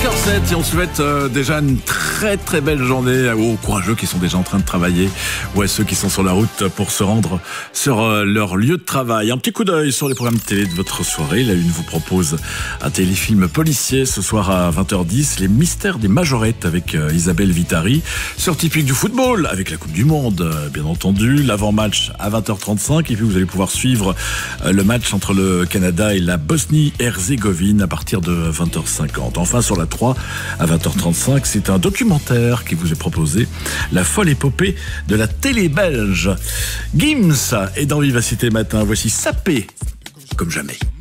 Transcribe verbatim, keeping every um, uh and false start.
cinq heures sept et on souhaite euh, déjà une très très belle journée aux courageux qui sont déjà en train de travailler ou à ceux qui sont sur la route pour se rendre sur euh, leur lieu de travail. Un petit coup d'œil sur les programmes télé de votre soirée. La Une vous propose un téléfilm policier ce soir à vingt heures dix, Les Mystères des Majorettes avec euh, Isabelle Vitari. Sur Typique du football avec la Coupe du Monde, euh, bien entendu. L'avant-match à vingt heures trente-cinq et puis vous allez pouvoir suivre euh, le match entre le Canada et la Bosnie-Herzégovine à partir de vingt heures cinquante. Enfin, sur la trois, à vingt heures trente-cinq, c'est un documentaire qui vous est proposé, La folle épopée de la télé belge. Gims est dans Vivacité Matin. Voici Sapé comme jamais.